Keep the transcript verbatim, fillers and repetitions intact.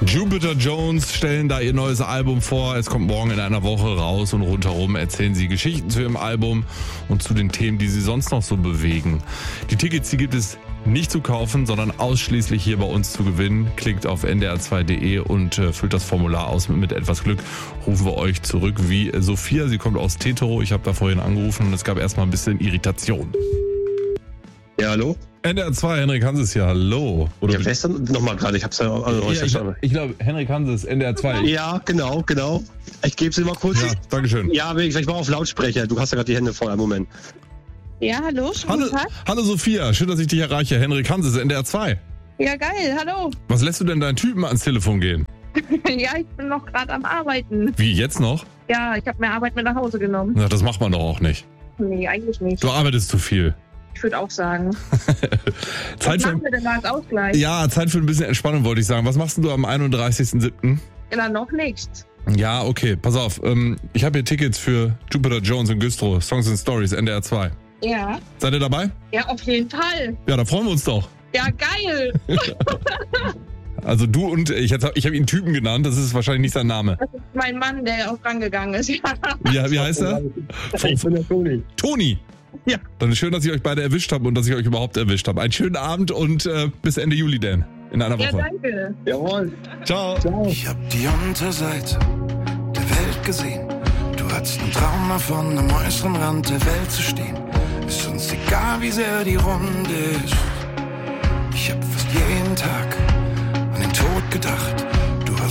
Jupiter Jones stellen da ihr neues Album vor. Es kommt morgen in einer Woche raus und rundherum erzählen sie Geschichten zu ihrem Album und zu den Themen, die sie sonst noch so bewegen. Die Tickets, die gibt es nicht zu kaufen, sondern ausschließlich hier bei uns zu gewinnen. Klickt auf n d r zwei punkt d e und äh, füllt das Formular aus. Mit, mit etwas Glück rufen wir euch zurück wie Sophia. Sie kommt aus Tetero. Ich habe da vorhin angerufen und es gab erstmal ein bisschen Irritation. Ja, hallo? N D R zwei, Henrik Hanses hier, hallo. Oder ja, wer ist denn nochmal gerade? Ich hab's ja also ja, ich glaube, glaub, Henrik Hanses, N D R zwei. Ja, genau, genau. Ich gebe es dir mal kurz. Ja, dankeschön. Ja, ich, ich war auf Lautsprecher. Du hast ja gerade die Hände voll. Einen Moment. Ja, hallo, schönen Hallo, guten Tag. hallo Sophia, schön, dass ich dich erreiche. Henrik Hanses, N D R zwei. Ja, geil, hallo. Was lässt du denn deinen Typen ans Telefon gehen? Ja, ich bin noch gerade am Arbeiten. Wie, jetzt noch? Ja, ich habe mir Arbeit mit nach Hause genommen. Na, das macht man doch auch nicht. Nee, eigentlich nicht. Du arbeitest zu viel. Ich würde auch sagen. Zeit Was für, machen wir denn da als Ausgleich? ja, Zeit für ein bisschen Entspannung, wollte ich sagen. Was machst denn du am einunddreißigsten siebten? Ja, noch nichts. Ja, okay, pass auf. Ähm, ich habe hier Tickets für Jupiter Jones und Güstrow, Songs and Stories, N D R zwei. Ja. Seid ihr dabei? Ja, auf jeden Fall. Ja, da freuen wir uns doch. Ja, geil. Also du und ich, jetzt hab, ich habe ihn Typen genannt, das ist wahrscheinlich nicht sein Name. Das ist mein Mann, der auch rangegangen ist. Ja. Wie, wie heißt er? Ich bin der Toni. Toni. Ja. Dann ist schön, dass ich euch beide erwischt habe und dass ich euch überhaupt erwischt habe. Einen schönen Abend und äh, bis Ende Juli dann. In einer Ja, Woche. danke. Jawohl. Ciao. Ciao. Ich hab die Unterseite der Welt gesehen. Du hattest einen Traum davon, am äußeren Rand der Welt zu stehen. Ist uns egal, wie sehr die Runde ist. Ich hab fast jeden Tag an den Tod gedacht.